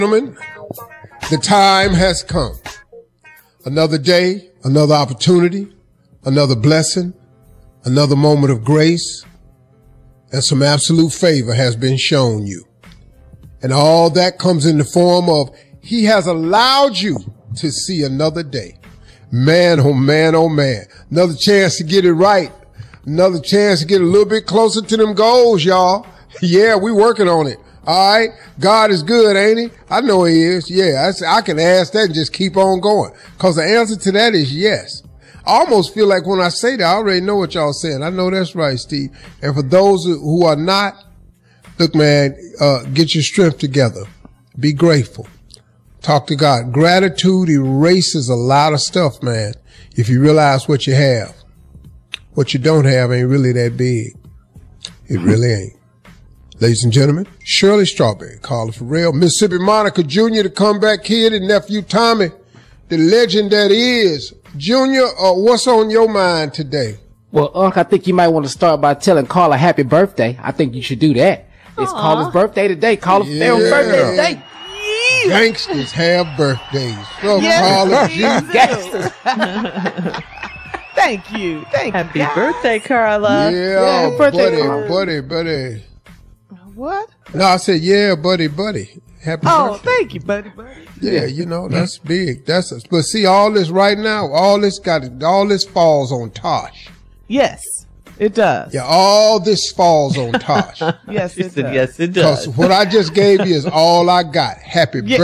Gentlemen, the time has come. Another day, another opportunity, another blessing, another moment of grace, and some absolute favor has been shown you. And all that comes in the form of He has allowed you to see another day. Man, oh man, oh man. Another chance to get it right. Another chance to get a little bit closer to them goals, y'all. Yeah, we working on it. All right. God is good, ain't he? I know he is. Yeah, I can ask that and just keep on going. Cause the answer to that is yes. I almost feel like when I say that, I already know what y'all saying. I know that's right, Steve. And for those who are not, look, man, get your strength together. Be grateful. Talk to God. Gratitude erases a lot of stuff, man. If you realize what you have. What you don't have ain't really that big. It really ain't. Ladies and gentlemen, Shirley Strawberry, Carla Farrell, Mississippi Monica Jr., the comeback kid, and nephew Tommy, the legend that is. Junior, what's on your mind today? Well, Unc, I think you might want to start by telling Carla happy birthday. I think you should do that. It's Carla's birthday today. Carla Farrell's birthday today. Gangsters have birthdays. So Yes, Carla, Thank you. Happy birthday, Carla. yeah, happy birthday, buddy. What? No, I said, yeah, buddy. Happy birthday. Thank you, buddy. Yeah, you know, that's big. But see, all this right now, all this falls on Tosh. Yes, it does. Yeah, all this falls on Tosh. Yes, it does. Yes, it does. Because what I just gave you is all I got. Happy birthday.